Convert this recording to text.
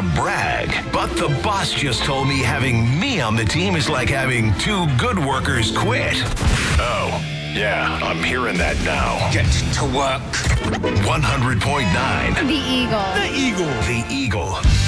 brag, but the boss just told me having me on the team is like having two good workers quit. Oh, yeah, I'm hearing that now. Get to work. 100.9. The Eagle. The Eagle. The Eagle.